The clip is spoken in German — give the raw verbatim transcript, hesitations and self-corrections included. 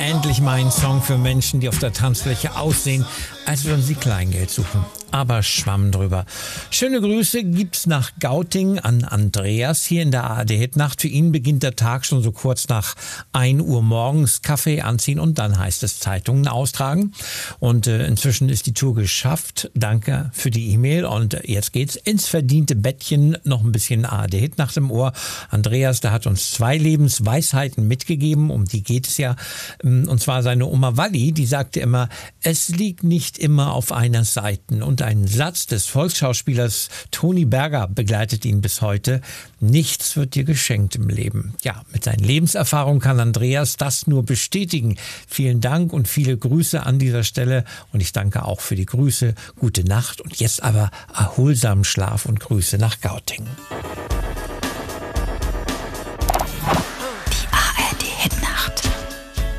Endlich mal ein Song für Menschen, die auf der Tanzfläche aussehen, als würden sie Kleingeld suchen. Aber Schwamm drüber. Schöne Grüße gibt's nach Gauting an Andreas hier in der A R D-Hitnacht. Für ihn beginnt der Tag schon so kurz nach ein Uhr morgens. Kaffee anziehen und dann heißt es Zeitungen austragen. Und äh, inzwischen ist die Tour geschafft. Danke für die E-Mail. Und äh, jetzt geht's ins verdiente Bettchen. Noch ein bisschen A R D-Hitnacht im Ohr. Andreas, der hat uns zwei Lebensweisheiten mitgegeben. Um die geht es ja. Und zwar seine Oma Walli, die sagte immer, es liegt nicht immer auf einer Seite. Und ein Satz des Volksschauspielers Toni Berger begleitet ihn bis heute. Nichts wird dir geschenkt im Leben. Ja, mit seinen Lebenserfahrungen kann Andreas das nur bestätigen. Vielen Dank und viele Grüße an dieser Stelle. Und ich danke auch für die Grüße. Gute Nacht und jetzt aber erholsamen Schlaf und Grüße nach Gauting.